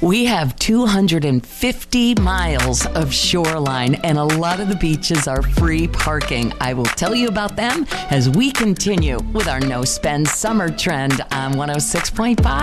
We have 250 miles of shoreline, and a lot of the beaches are free parking. I will tell you about them as we continue with our no-spend summer trend on 106.5